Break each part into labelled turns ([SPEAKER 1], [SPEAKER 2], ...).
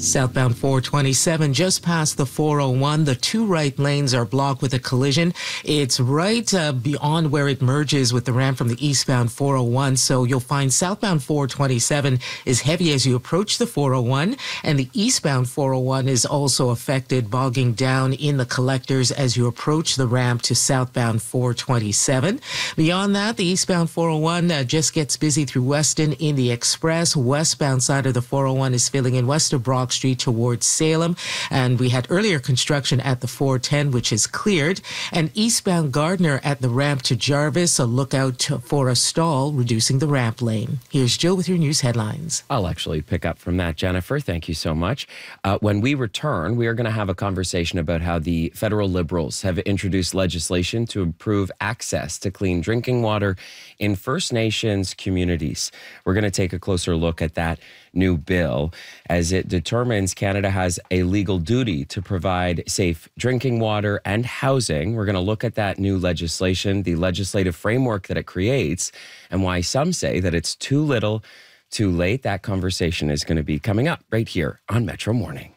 [SPEAKER 1] Southbound 427 just past the 401. The two right lanes are blocked with a collision. It's right beyond where it merges with the ramp from the eastbound 401. So you'll find southbound 427 is heavy as you approach the 401. And the eastbound 401 is also affected, bogging down in the collectors as you approach the ramp to southbound 427. Beyond that, the eastbound 401 just gets busy through Weston in the express. Westbound side of the 401 is filling in west of Brock Street towards Salem. And we had earlier construction at the 410, which is cleared. And eastbound Gardner at the ramp to Jarvis, a lookout for a stall, reducing the ramp lane. Here's Jill with your news headlines.
[SPEAKER 2] I'll actually pick up from that, Jennifer. Thank you so much. When we return, we are going to have a conversation about how the federal Liberals have introduced legislation to improve access to clean drinking water in First Nations communities. We're going to take a closer look at that new bill as it determines Canada has a legal duty to provide safe drinking water and housing. We're going to look at that new legislation, the legislative framework that it creates, and why some say that it's too little, too late. That conversation is going to be coming up right here on Metro Morning.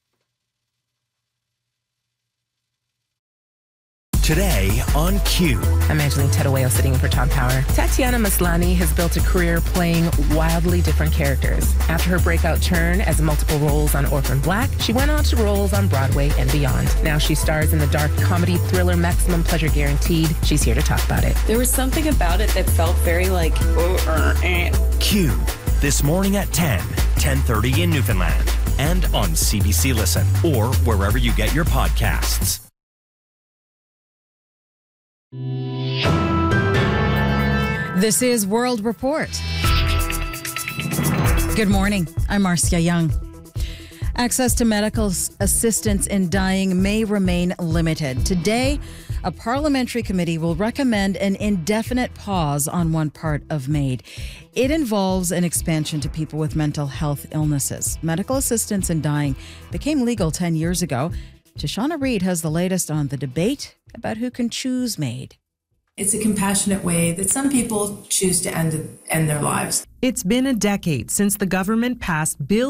[SPEAKER 3] Today on Q.
[SPEAKER 4] I'm Angeline Tedoeo sitting in for Tom Power. Tatiana Maslany has built a career playing wildly different characters. After her breakout turn as multiple roles on Orphan Black, she went on to roles on Broadway and beyond. Now she stars in the dark comedy thriller Maximum Pleasure Guaranteed. She's here to talk about it.
[SPEAKER 5] There was something about it that felt very like...
[SPEAKER 3] Q. This morning at 10:30 in Newfoundland. And on CBC Listen or wherever you get your podcasts.
[SPEAKER 6] This is World Report. Good morning. I'm Marcia Young. Access to medical assistance in dying may remain limited. Today, a parliamentary committee will recommend an indefinite pause on one part of MAID. It involves an expansion to people with mental health illnesses. Medical assistance in dying became legal 10 years ago. Shoshana Reid has the latest on the debate about who can choose MAID.
[SPEAKER 7] It's a compassionate way that some people choose to end their lives.
[SPEAKER 8] It's been a decade since the government passed Bill